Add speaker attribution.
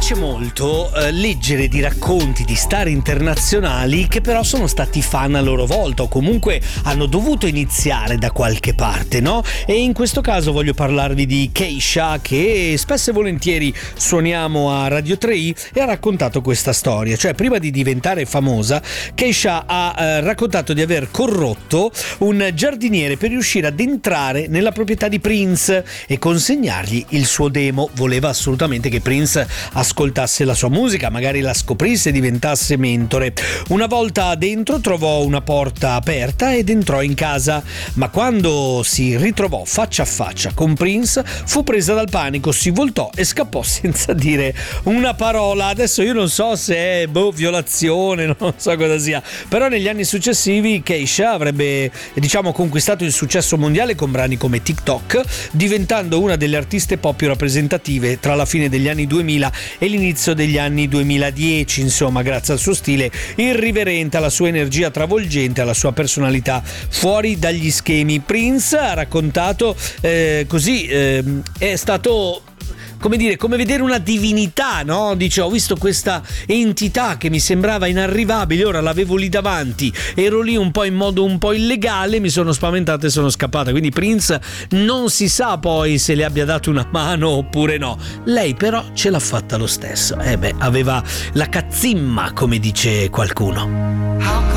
Speaker 1: piace molto leggere di racconti di star internazionali che però sono stati fan a loro volta o comunque hanno dovuto iniziare da qualche parte, no? E in questo caso voglio parlarvi di Keisha, che spesso e volentieri suoniamo a Radio 3i, e ha raccontato questa storia. Cioè, prima di diventare famosa, Keisha ha raccontato di aver corrotto un giardiniere per riuscire ad entrare nella proprietà di Prince e consegnargli il suo demo. Voleva assolutamente che Prince ascoltasse la sua musica, magari la scoprisse e diventasse mentore. Una volta dentro trovò una porta aperta ed entrò in casa, ma quando si ritrovò faccia a faccia con Prince fu presa dal panico, si voltò e scappò senza dire una parola. Adesso io non so se è violazione, non so cosa sia, però negli anni successivi Keisha avrebbe, diciamo, conquistato il successo mondiale con brani come TikTok, diventando una delle artiste pop più rappresentative tra la fine degli anni 2000 e l'inizio degli anni 2010, insomma, grazie al suo stile irriverente, alla sua energia travolgente, alla sua personalità fuori dagli schemi. Prince ha raccontato è stato, come dire, come vedere una divinità, no? Dice: ho visto questa entità che mi sembrava inarrivabile, ora l'avevo lì davanti, ero lì un po' in modo un po' illegale, mi sono spaventata e sono scappata. Quindi Prince non si sa poi se le abbia dato una mano oppure no. Lei però ce l'ha fatta lo stesso. Aveva la cazzimma, come dice qualcuno.